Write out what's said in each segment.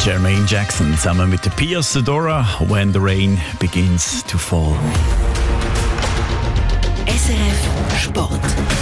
Jermaine Jackson zusammen mit der Pia Sedora, When the Rain Begins to Fall. SRF Sport.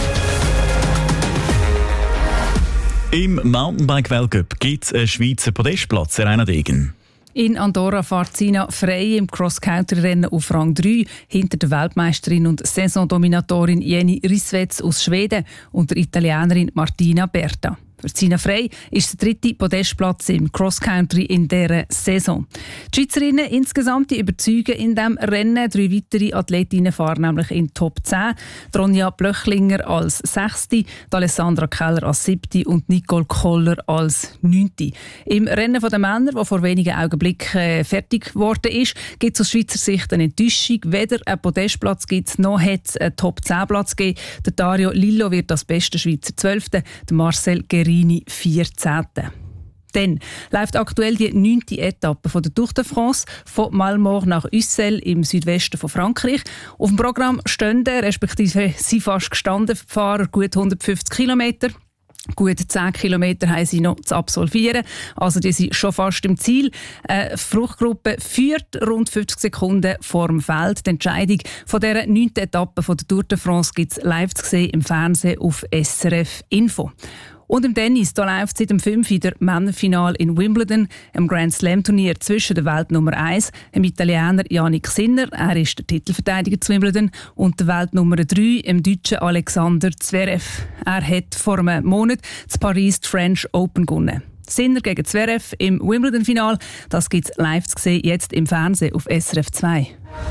Im Mountainbike-Weltcup gibt es einen Schweizer Podestplatz, Rainer Degen. In Andorra fährt Sina Frey im Cross-Country-Rennen auf Rang 3 hinter der Weltmeisterin und Saisondominatorin Jenny Rissveds aus Schweden und der Italienerin Martina Berta. Für Sina Frey ist der 3. Podestplatz im Cross-Country in dieser Saison. Die Schweizerinnen insgesamt überzeugen in diesem Rennen. 3 weitere Athletinnen fahren nämlich in Top 10. Ronja Blöchlinger als 6., Alessandra Keller als 7. und Nicole Koller als 9. Im Rennen der Männer, das vor wenigen Augenblicken fertig geworden ist, gibt es aus Schweizer Sicht eine Enttäuschung. Weder einen Podestplatz gibt es, noch hat es einen Top-10-Platz gegeben. Der Dario Lillo wird als bester Schweizer 12., der Marcel Guerini 14. Dann läuft aktuell die 9. Etappe von der Tour de France von Malmort nach Ussel im Südwesten von Frankreich. Auf dem Programm stehen, respektive sind fast gestanden, für die Fahrer gut 150 Kilometer. Gut 10 Kilometer haben sie noch zu absolvieren. Also die sind schon fast im Ziel. Eine Fruchtgruppe führt rund 50 Sekunden vor dem Feld. Die Entscheidung von dieser 9. Etappe von der Tour de France gibt es live zu sehen im Fernsehen auf SRF Info. Und im Tennis, da läuft seit dem 5. der Männerfinal in Wimbledon, im Grand Slam Turnier zwischen der Weltnummer 1, dem Italiener Jannik Sinner, er ist der Titelverteidiger zu Wimbledon, und der Weltnummer 3, dem Deutschen Alexander Zverev. Er hat vor einem Monat zu Paris die French Open gewonnen. Sinner gegen Zverev im Wimbledon-Final, das gibt es live zu sehen, jetzt im Fernsehen auf SRF 2.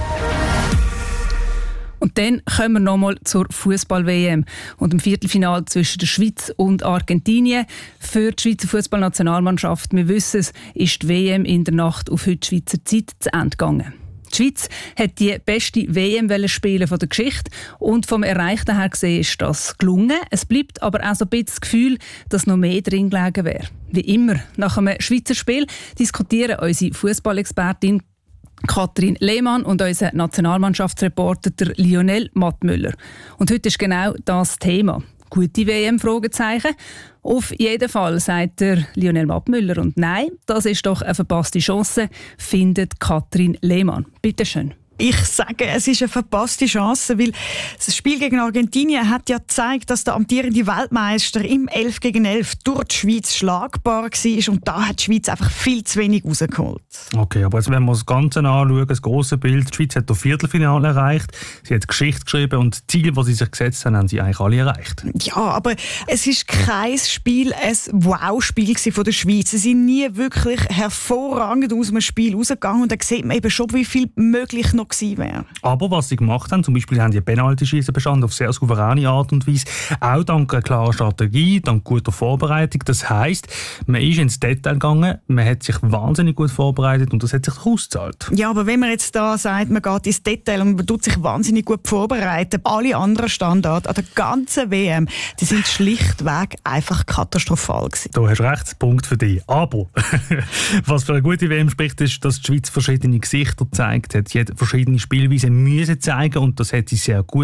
Und dann kommen wir nochmal zur Fußball-WM und dem Viertelfinale zwischen der Schweiz und Argentinien. Für die Schweizer Fußballnationalmannschaft, wir wissen es, ist die WM in der Nacht auf heute Schweizer Zeit zu Ende gegangen. Die Schweiz hat die beste WM spielen von der Geschichte und vom Erreichten her gesehen ist das gelungen. Es bleibt aber auch so ein bisschen das Gefühl, dass noch mehr drin gelegen wäre. Wie immer, nach einem Schweizer Spiel diskutieren unsere Fußballexpertin Katrin Lehmann und unser Nationalmannschaftsreporter der Lionel Mattmüller. Und heute ist genau das Thema. Gute WM? Fragezeichen. Auf jeden Fall, sagt der Lionel Mattmüller. Und nein, das ist doch eine verpasste Chance, findet Katrin Lehmann. Bitte schön. Ich sage, es ist eine verpasste Chance, weil das Spiel gegen Argentinien hat ja gezeigt, dass der amtierende Weltmeister im 11 gegen 11 durch die Schweiz schlagbar war und da hat die Schweiz einfach viel zu wenig rausgeholt. Okay, aber jetzt, wenn wir das Ganze anschauen, das grosse Bild, die Schweiz hat das Viertelfinale erreicht, sie hat Geschichte geschrieben und die Ziele, die sie sich gesetzt haben, haben sie eigentlich alle erreicht. Ja, aber es ist kein Spiel, ein Wow-Spiel von der Schweiz. Sie sind nie wirklich hervorragend aus dem Spiel rausgegangen und da sieht man eben schon, wie viel möglich noch gewesen wäre. Aber was sie gemacht haben, zum Beispiel haben die Penaltyschießen bestanden auf sehr souveräne Art und Weise, auch dank einer klaren Strategie, dank guter Vorbereitung. Das heisst, man ist ins Detail gegangen, man hat sich wahnsinnig gut vorbereitet und das hat sich ausgezahlt. Ja, aber wenn man jetzt da sagt, man geht ins Detail und man tut sich wahnsinnig gut vorbereiten, alle anderen Standards an der ganzen WM, die sind schlichtweg einfach katastrophal gewesen. Du hast recht, Punkt für dich. Aber was für eine gute WM spricht, ist, dass die Schweiz verschiedene Gesichter gezeigt hat. Sie hat verschiedene Spielweisen müssen zeigen und das hat sie sehr gut